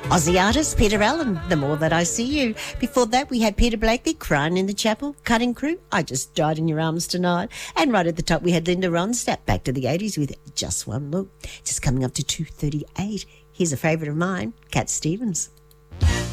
Aussie artist Peter Allen, The More That I See You. Before that, we had Peter Blakely, Crying in the Chapel, Cutting Crew, I Just Died in Your Arms Tonight. And right at the top, we had Linda Ronstadt, back to the 80s with Just One Look. Just coming up to 2:38. Here's a favourite of mine, Cat Stevens.